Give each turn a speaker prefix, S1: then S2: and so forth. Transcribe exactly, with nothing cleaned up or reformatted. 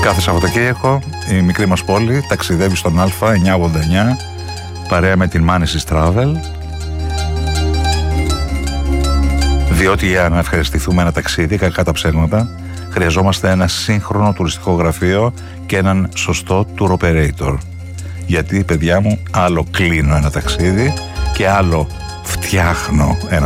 S1: Κάθε Σαββατοκύριακο η μικρή μας πόλη ταξιδεύει στον Α εννιακόσια ογδόντα εννιά παρέα με την Μάνησης Travel, διότι για να ευχαριστηθούμε ένα ταξίδι κακά τα ψέματα χρειαζόμαστε ένα σύγχρονο τουριστικό γραφείο και έναν σωστό tour operator. Γιατί, παιδιά μου, άλλο κλείνω ένα ταξίδι και άλλο φτιάχνω ένα